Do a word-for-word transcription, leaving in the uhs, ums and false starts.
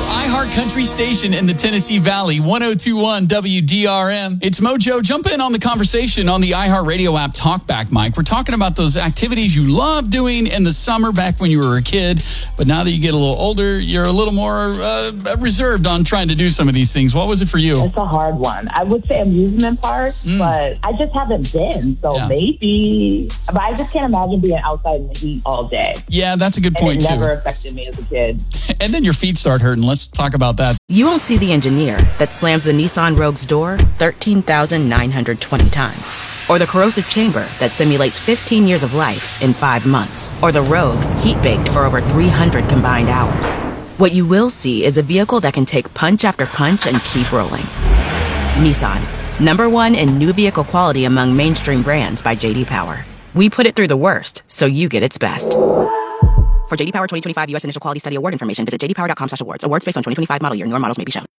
iHeart Country Station in the Tennessee Valley, one oh two point one W D R M. It's Mojo. Jump in on the conversation on the iHeart Radio app Talkback, Mike. We're talking about those activities you love doing in the summer back when you were a kid, but now that you get a little older, you're a little more uh, reserved on trying to do some of these things. What was it for you? It's a hard one. I would say amusement parks, mm. but I just haven't been, so yeah. maybe. But I just can't imagine being outside in the heat all day. Yeah, that's a good point, and it too. never affected me as a kid. And then your feet start hurting. Let's talk about that. You won't see the engineer that slams the Nissan Rogue's door thirteen thousand nine hundred twenty times. Or the corrosive chamber that simulates fifteen years of life in five months. Or the Rogue heat-baked for over three hundred combined hours. What you will see is a vehicle that can take punch after punch and keep rolling. Nissan, number one in new vehicle quality among mainstream brands by J D Power. We put it through the worst, so you get its best. For J D Power twenty twenty-five U S Initial Quality Study Award information, visit j d power dot com slash awards. Awards based on twenty twenty-five model year. Newer models may be shown.